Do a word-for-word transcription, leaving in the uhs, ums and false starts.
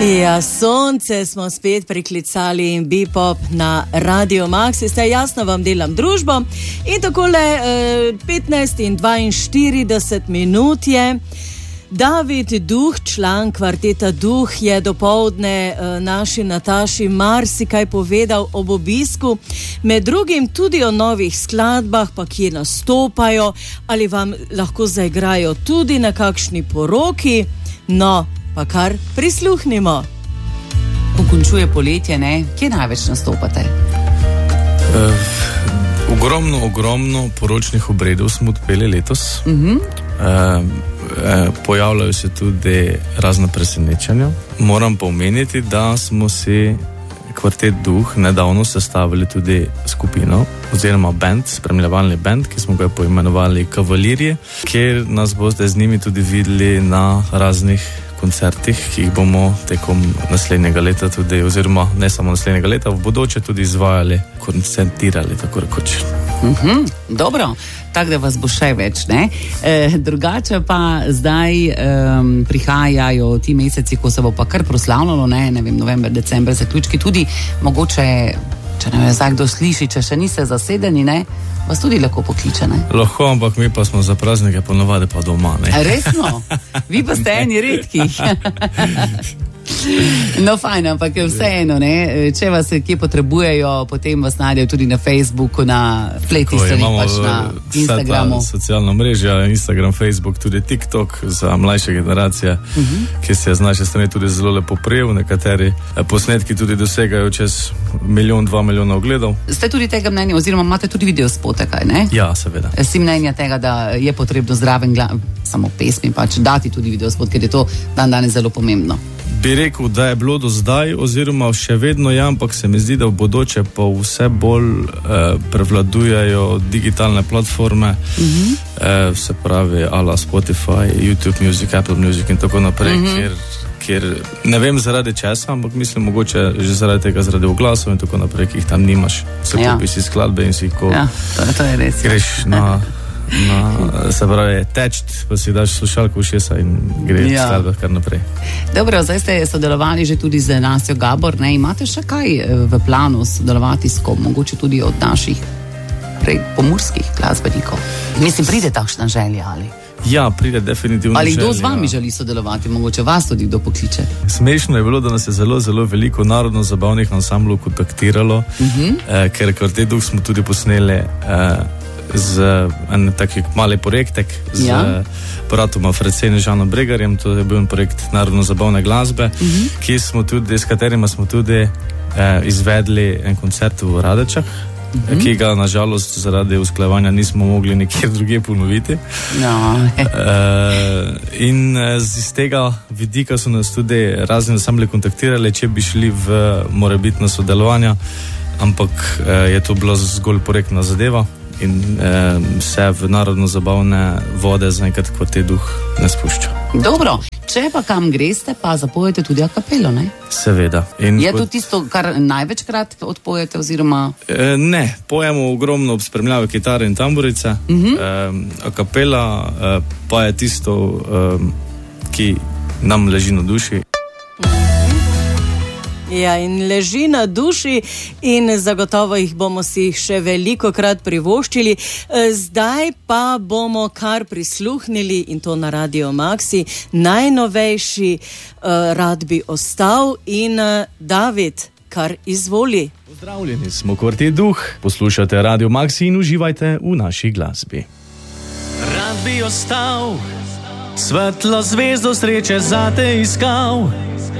Ja, sonce smo spet priklicali in Bepop na Radio Max. Ste jasno, vam delam družbo. In takole eh, petnajst in dvainštirideset minut je. David Duh, član kvarteta Duh, je dopoldne eh, naši Nataši marsikaj povedal ob obisku, med drugim tudi o novih skladbah, pa kje nastopajo, ali vam lahko zaigrajo tudi na kakšni poroki. No, pa kar prisluhnimo. Pokončuje poletje, ne? Kje največ nastopate? Uh, ogromno, ogromno poročnih obredov smo odpeli letos. Uh-huh. Uh, uh, pojavljajo se tudi razna presenečenja. Moram pa omeniti, da smo si kvartet Duh nedavno sestavili tudi skupino oziroma band, spremljevalni band, ki smo ga poimenovali Kavalirije, kjer nas boste z njimi tudi videli na raznih koncertih, ki jih bomo tekom naslednjega leta tudi, oziroma ne samo naslednjega leta, v bodoče tudi izvajali, koncertirali, tako rekoč. Mhm, dobro, tako da vas bo še več, ne? E, drugače pa zdaj um, prihajajo ti meseci, ko se bo pa kar proslavljalo, ne, ne vem, november, december, zaključki, tudi mogoče, če ne vem, zdaj kdo sliši, če še niste zasedeni, ne, vas tudi lahko pokliče, ne? Lahko, ampak mi pa smo za praznike ponovadi pa doma, ne? Resno? Vi pa ste eni redkih. No, fajn, ampak vseeno, ne, če vas kje potrebujejo, potem vas najdejo tudi na Facebooku, na fleti strani, pač na Instagramu. Socialna mreža, Instagram, Facebook, tudi TikTok za mlajše generacije, uh-huh. ki se z naše strani tudi zelo lepo prijel, nekateri posnetki tudi dosegajo čez milijon, dva milijona ogledov. Ste tudi tega mnenja, oziroma imate tudi videospote, kaj, ne? Ja, seveda. Si mnenja tega, da je potrebno zraven gla- samo pesmi, pač dati tudi videospot, ker je to dan danes zelo pomembno. Bi rekel, da je bilo do zdaj, oziroma še vedno je, ampak se mi zdi, da v bodoče pa vse bolj eh, prevladujajo digitalne platforme, uh-huh. eh, se pravi ala Spotify, YouTube Music, Apple Music in tako naprej, uh-huh. kjer, kjer ne vem zaradi česa, ampak mislim mogoče že zaradi tega, zaradi oglasov in tako naprej, ki jih tam nimaš. Se ja. kupi si skladbe in si ko ja, to, to je res. Greš na... No, se pravi, teč, pa si daš slušalko v šesa in gre ja. skladbe kar naprej. Dobro, zdaj ste sodelovali že tudi z Nastjo Gabor, ne? Imate še kaj v planu sodelovati s kom, mogoče tudi od naših prej pomurskih glasbenikov? Mislim, pride takšna želja ali? Ja, pride definitivno želja. Ali kdo z vami želi sodelovati, mogoče vas tudi kdo pokliče? Smešno je bilo, da nas je zelo, zelo veliko narodno-zabavnih ansamblov kontaktiralo, uh-huh. eh, ker kvartet Duh smo tudi posneli eh, z en taki mali projektek z ja. Bratoma Frecen in Žanom Bregarjem, to je bil projekt narodno-zabavne glasbe, uh-huh. ki smo tudi, s katerima smo tudi eh, izvedli en koncert v Radečah, uh-huh. ki ga nažalost zaradi usklajevanja nismo mogli nikjer drugje ponoviti. No. eh, in z tega vidika so nas tudi razni ansambli kontaktirali, če bi šli v morebitna sodelovanja, ampak eh, je to bila zgolj projektna zadeva in eh, se v narodno-zabavne vode zaenkrat kvartet Duh ne spušča. Dobro, če pa kam greste, pa zapojete tudi a capello, ne? Seveda. In je kot... to tisto, kar največkrat odpojete, oziroma? E, ne, pojemo ogromno ob spremljavi kitare in tamburice. Uh-huh. E, a capella e, pa je tisto, e, ki nam leži na duši. Ja, in leži na duši in zagotovo jih bomo si še veliko krat privoščili. Zdaj pa bomo kar prisluhnili, in to na Radio Maxi, najnovejši uh, Rad bi ostal in uh, David, kar izvoli. Pozdravljeni smo kvartet Duh, poslušate Radio Maxi in uživajte v naši glasbi. Rad bi ostal, svetlo zvezdo sreče zate iskal.